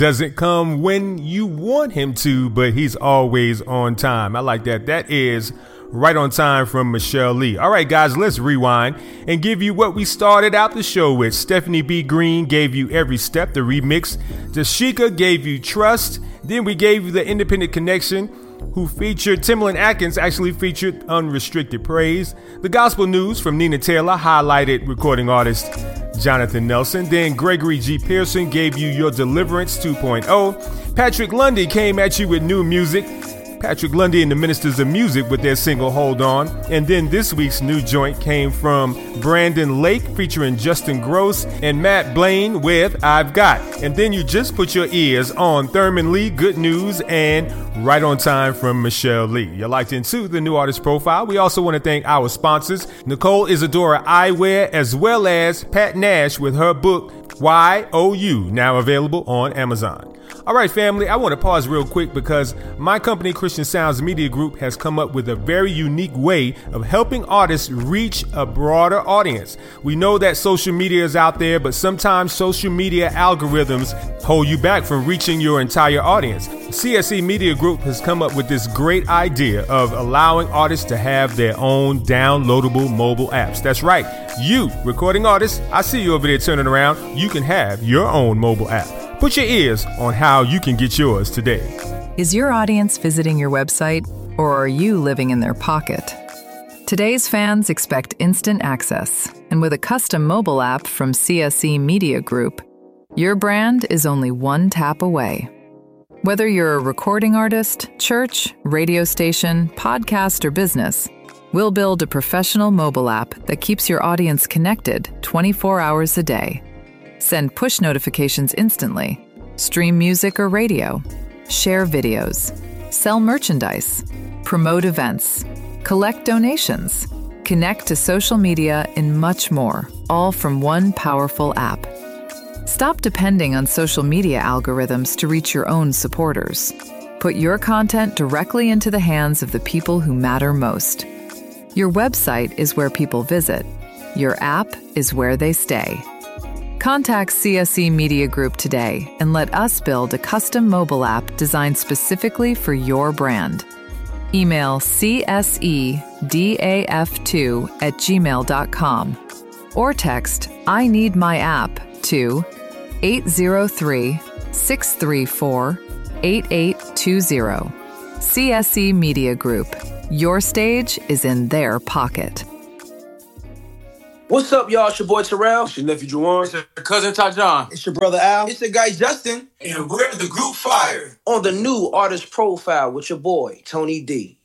doesn't come when you want him to, but he's always on time. I like that. That is Right on Time from Michelle Lee. All right, guys, let's rewind and give you what we started out the show with. Stephanie B. Green gave you Every Step, the remix. Dashika gave you Trust. Then we gave you the Independent Connection, who featured Timbaland Atkins, actually featured Unrestricted Praise. The Gospel News from Nina Taylor highlighted recording artist Jonathan Nelson. Then Gregory G. Pearson gave you Your Deliverance 2.0. Patrick Lundy came at you with new music. Patrick Lundy and the Ministers of Music with their single Hold On. And then this week's new joint came from Brandon Lake featuring Justin Gross and Matt Blaine with I've Got. And then you just put your ears on Thurman Lee, Good News, and Right on Time from Michelle Lee. You're locked into the New Artist Profile. We also want to thank our sponsors, Nicole Isadora Eyewear, as well as Pat Nash with her book, YOU, now available on Amazon. All right, family, I want to pause real quick because my company, Christian Sounds Media Group, has come up with a very unique way of helping artists reach a broader audience. We know that social media is out there, but sometimes social media algorithms hold you back from reaching your entire audience. CSE Media Group has come up with this great idea of allowing artists to have their own downloadable mobile apps. That's right. You, recording artists, I see you over there turning around. You can have your own mobile app. Put your ears on how you can get yours today. Is your audience visiting your website, or are you living in their pocket? Today's fans expect instant access, and with a custom mobile app from CSE Media Group, your brand is only one tap away. Whether you're a recording artist, church, radio station, podcast, or business, we'll build a professional mobile app that keeps your audience connected 24 hours a day. Send push notifications instantly, stream music or radio, share videos, sell merchandise, promote events, collect donations, connect to social media, and much more, all from one powerful app. Stop depending on social media algorithms to reach your own supporters. Put your content directly into the hands of the people who matter most. Your website is where people visit. Your app is where they stay. Contact CSE Media Group today and let us build a custom mobile app designed specifically for your brand. Email csedaf2@gmail.com or text I need my app to 803-634-8820. CSE Media Group. Your stage is in their pocket. What's up, y'all? It's your boy Terrell. It's your nephew Juwan. It's your cousin Tajon. It's your brother Al. It's the guy Justin. And we're the group Fire. On the New Artist Profile with your boy, Tony D.